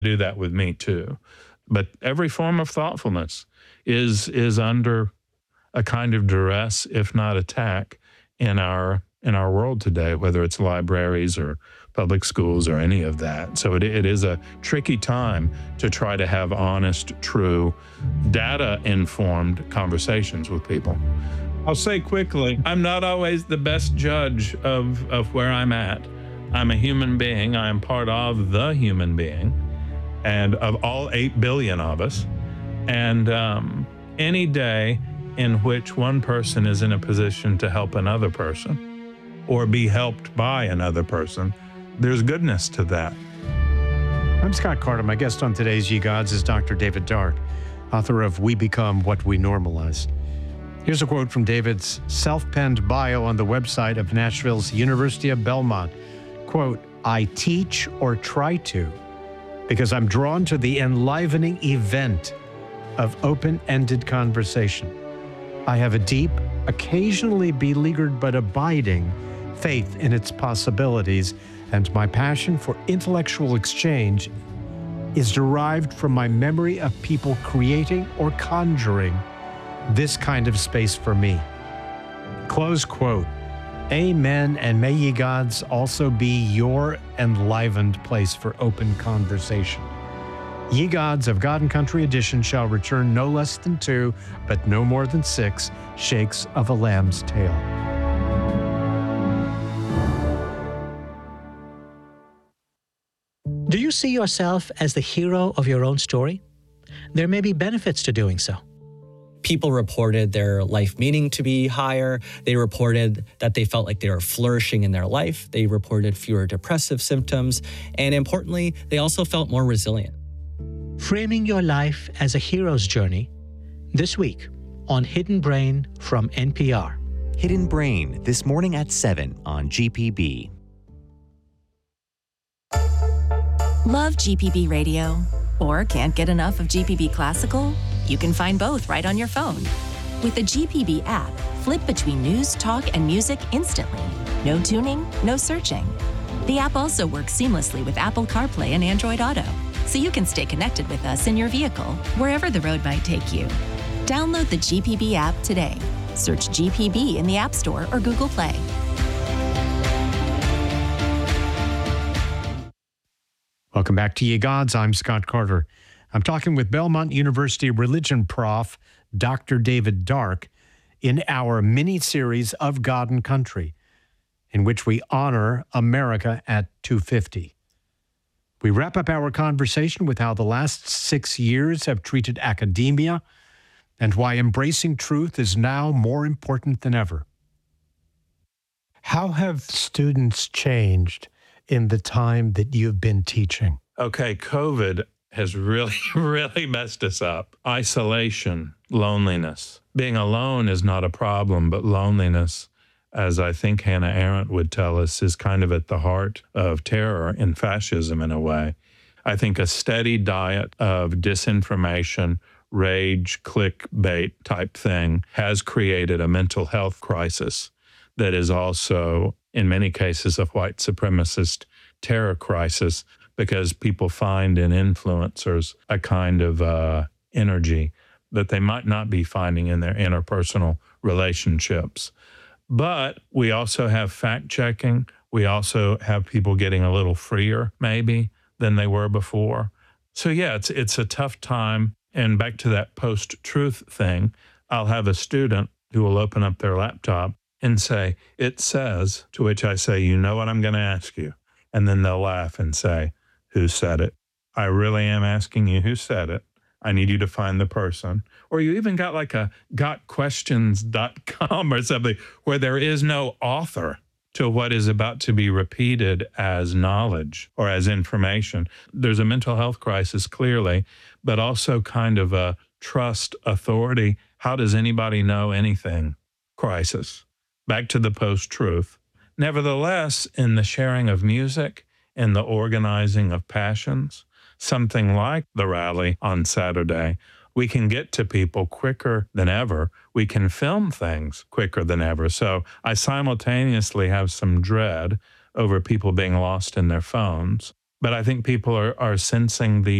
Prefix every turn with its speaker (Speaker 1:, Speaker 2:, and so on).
Speaker 1: do that with me too. But every form of thoughtfulness is under a kind of duress, if not attack, in our world today, whether it's libraries or public schools or any of that. So it is a tricky time to try to have honest, true, data-informed conversations with people. I'll say quickly, I'm not always the best judge of where I'm at. I'm a human being. I am part of the human being, and of all 8 billion of us. And any day in which one person is in a position to help another person or be helped by another person, there's goodness to that.
Speaker 2: I'm Scott Carter. My guest on today's Ye Gods is Dr. David Dark, author of We Become What We Normalize. Here's a quote from David's self-penned bio on the website of Nashville's University of Belmont. Quote, "I teach or try to because I'm drawn to the enlivening event of open-ended conversation. I have a deep, occasionally beleaguered but abiding faith in its possibilities, and my passion for intellectual exchange is derived from my memory of people creating or conjuring this kind of space for me." Close quote. Amen, and may Ye Gods also be your enlivened place for open conversation. Ye Gods of God and Country Edition shall return no less than 2, but no more than 6 shakes of a lamb's tail.
Speaker 3: Do you see yourself as the hero of your own story? There may be benefits to doing so.
Speaker 4: People reported their life meaning to be higher. They reported that they felt like they were flourishing in their life. They reported fewer depressive symptoms. And importantly, they also felt more resilient.
Speaker 3: Framing your life as a hero's journey, this week on Hidden Brain from NPR.
Speaker 5: Hidden Brain, this morning at 7 on GPB.
Speaker 6: Love GPB Radio? Or can't get enough of GPB Classical? You can find both right on your phone. With the GPB app, flip between news, talk, and music instantly. No tuning, no searching. The app also works seamlessly with Apple CarPlay and Android Auto, so you can stay connected with us in your vehicle, wherever the road might take you. Download the GPB app today. Search GPB in the App Store or Google Play.
Speaker 2: Welcome back to Ye Gods. I'm Scott Carter. I'm talking with Belmont University religion prof, Dr. David Dark, in our mini-series of God and Country, in which we honor America at 250. We wrap up our conversation with how the last 6 years have treated academia and why embracing truth is now more important than ever. How have students changed in the time that you've been teaching?
Speaker 1: Okay, COVID has really, really messed us up. Isolation, loneliness. Being alone is not a problem, but loneliness, as I think Hannah Arendt would tell us, is kind of at the heart of terror and fascism in a way. I think a steady diet of disinformation, rage, clickbait type thing has created a mental health crisis that is also, in many cases, a white supremacist terror crisis, because people find in influencers a kind of energy that they might not be finding in their interpersonal relationships. But we also have fact-checking. We also have people getting a little freer, maybe, than they were before. So yeah, it's a tough time. And back to that post-truth thing, I'll have a student who will open up their laptop and say, "It says," to which I say, "You know what I'm going to ask you?" And then they'll laugh and say, "Who said it?" I really am asking you who said it. I need you to find the person. Or you even got like a gotquestions.com or something where there is no author to what is about to be repeated as knowledge or as information. There's a mental health crisis, clearly, but also kind of a trust authority. How does anybody know anything crisis? Back to the post-truth. Nevertheless, in the sharing of music, in the organizing of passions, something like the rally on Saturday, we can get to people quicker than ever. We can film things quicker than ever. So I simultaneously have some dread over people being lost in their phones. But I think people are sensing the